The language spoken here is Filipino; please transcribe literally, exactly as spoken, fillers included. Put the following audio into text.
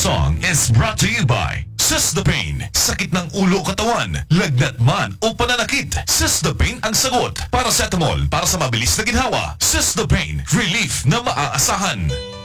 song is brought to you by Sysdapane. Sakit ng ulo o katawan, lagnat man o pananakit, Sysdapane ang sagot. Paracetamol para sa mabilis na ginhawa. Sysdapane, relief na maaasahan.